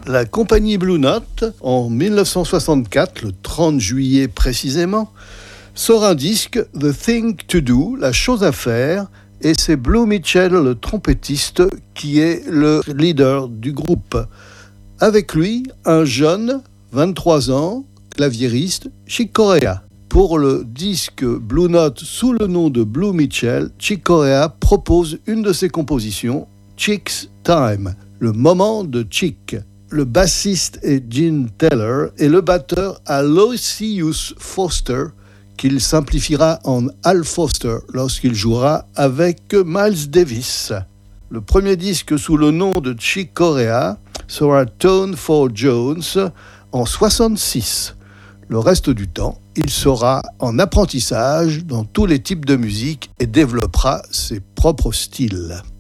La compagnie Blue Note, en 1964, le 30 juillet précisément, sort un disque, The Thing to Do, la chose à faire, et c'est Blue Mitchell, le trompettiste, qui est le leader du groupe. Avec lui, un jeune, 23 ans, claviériste, Chick Corea. Pour le disque Blue Note sous le nom de Blue Mitchell, Chick Corea propose une de ses compositions, Chick's Time, le moment de Chick. Le bassiste est Gene Taylor et le batteur Aloysius Foster, qu'il simplifiera en Al Foster lorsqu'il jouera avec Miles Davis. Le premier disque sous le nom de Chick Corea sera Tone for Jones en 1966. Le reste du temps, il sera en apprentissage dans tous les types de musique et développera ses propres styles.